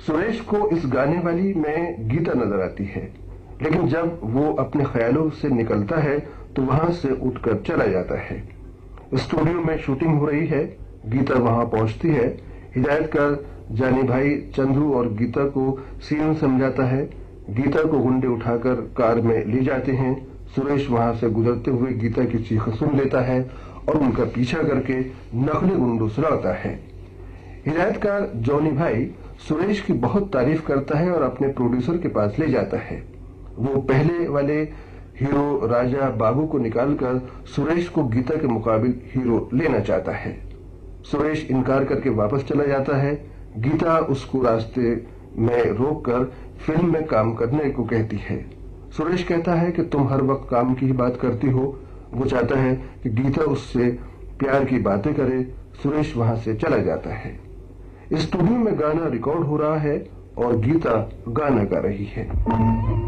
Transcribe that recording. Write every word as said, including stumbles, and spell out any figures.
सुरेश को इस गाने वाली में गीता नजर आती है, लेकिन जब वो अपने ख्यालों से निकलता है तो वहां से उठकर चला जाता है। स्टूडियो में शूटिंग हो रही है, गीता वहां पहुंचती है। हिदायतकार जानी भाई चंदू और गीता को सीन समझाता है। गीता को गुंडे उठाकर कार में ले जाते हैं। सुरेश वहां से गुजरते हुए गीता की चीख सुन लेता है और उनका पीछा करके नकली गुंडों से लड़ता है। हिदायतकार जॉनी भाई सुरेश की बहुत तारीफ करता है और अपने प्रोड्यूसर के पास ले जाता है। वो पहले वाले हीरो राजा बाबू को निकालकर सुरेश को गीता के मुकाबिल हीरो लेना चाहता है। सुरेश इनकार करके वापस चला जाता है। गीता उसको रास्ते में रोककर फिल्म में काम करने को कहती है। सुरेश कहता है कि तुम हर वक्त काम की ही बात करती हो। वो चाहता है कि गीता उससे प्यार की बातें करे। सुरेश वहां से चला जाता है। स्टूडियो में गाना रिकॉर्ड हो रहा है और गीता गाना गा रही है।